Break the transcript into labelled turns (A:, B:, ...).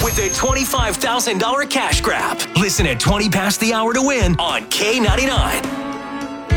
A: with a $25,000 cash grab. Listen at 20 past the hour to win on K99.